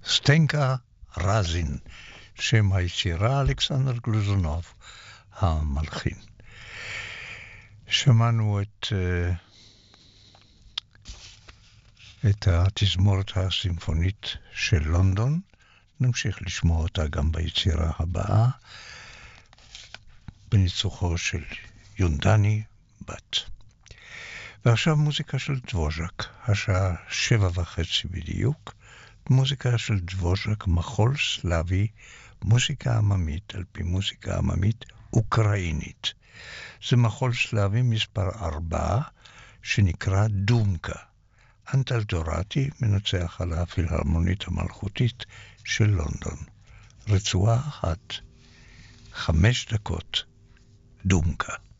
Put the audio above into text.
סטנקה רזין, שם היצירה אלכסנדר גלוזונוב, המלחין. שמענו את התזמורת הסימפונית של לונדון, נמשיך לשמוע אותה גם ביצירה הבאה, בניצוחו של יונדני בת. ועכשיו מוזיקה של דבוז'ק, השעה 7:30 בדיוק, מוזיקה של דבוז'ק, מחול סלאבי, מוזיקה עממית, על פי מוזיקה עממית אוקראינית. זה מחול סלאבי מספר 4, שנקרא דומקה. אנטל דורטי מנצח על הפילהרמונית המלכותית של לונדון. רצועה אחת, 5 דקות, דומקה.